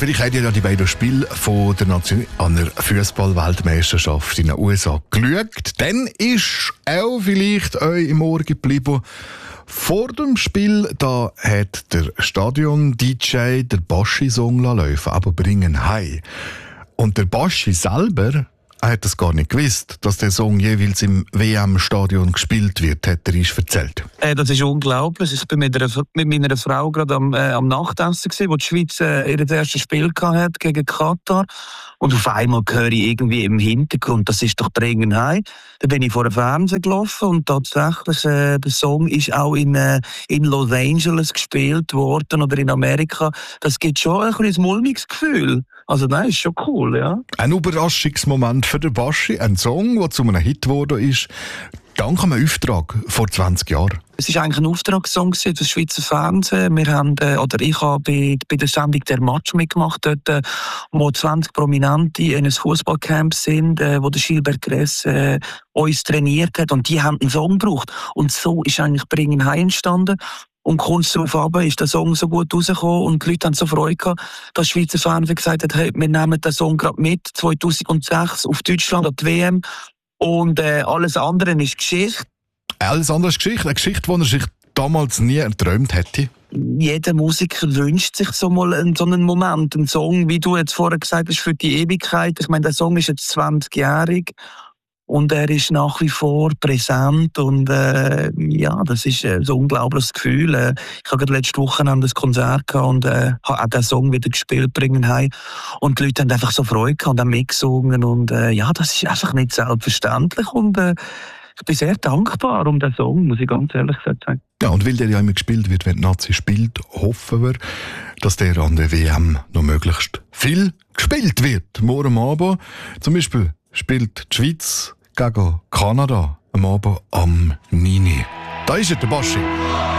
vielleicht habt ihr ja die beiden Spiele von der Fußball-Weltmeisterschaft in den USA geschaut. Dann ist auch vielleicht euch im Ohr geblieben, vor dem Spiel da hat der Stadion-DJ der Baschi-Song laufen, aber bringen heim. Und der Baschi selber hat es gar nicht gewusst, dass der Song jeweils im WM-Stadion gespielt wird, hat er uns erzählt. Das ist unglaublich. Ich bin mit meiner Frau gerade am Nachtessen gewesen, wo die Schweiz ihr erstes Spiel hatte gegen Katar. Und auf einmal höre ich irgendwie im Hintergrund, das ist doch dringend heim. Dann bin ich vor dem Fernsehen gelaufen und tatsächlich, der Song ist auch in Los Angeles gespielt worden oder in Amerika. Das gibt schon ein kleines mulmiges Gefühl. Also nein, ist schon cool, ja. Ein Überraschungsmoment für den Baschi, ein Song, der zu einem Hit geworden ist, dank einem Auftrag vor 20 Jahren. Es war eigentlich ein Auftragssong für das Schweizer Fernsehen. Ich habe bei der Sendung «Der Match» mitgemacht, dort, wo 20 Prominente in einem Fußballcamp sind, wo der Gilbert Gress uns trainiert hat. Und die haben einen Song gebraucht. Und so ist eigentlich «Bringen heim» entstanden. Und kurz darauf aber ist der Song so gut rausgekommen und die Leute haben so Freude gehabt, dass das Schweizer Fernsehen gesagt hat, hey, wir nehmen den Song gerade mit, 2006 auf Deutschland an die WM. Und alles andere ist Geschichte. Alles andere ist Geschichte? Eine Geschichte, die er sich damals nie erträumt hätte? Jeder Musiker wünscht sich so einen Moment, einen Song, wie du jetzt vorher gesagt hast, für die Ewigkeit. Ich meine, der Song ist jetzt 20-jährig. Und er ist nach wie vor präsent und das ist ein unglaubliches Gefühl. Ich habe letzte Woche ein Konzert gehabt und habe auch den Song wieder gespielt, «Bringen heim». Und die Leute haben einfach so Freude gehabt und haben mitgesungen. Und das ist einfach nicht selbstverständlich. Und ich bin sehr dankbar um den Song, muss ich ganz ehrlich sagen. Ja, und weil der ja immer gespielt wird, wenn die Nazi spielt, hoffen wir, dass der an der WM noch möglichst viel gespielt wird. Morgen Abend zum Beispiel spielt die Schweiz gegen Kanada am Abend am 9. Da ist er, der Baschi.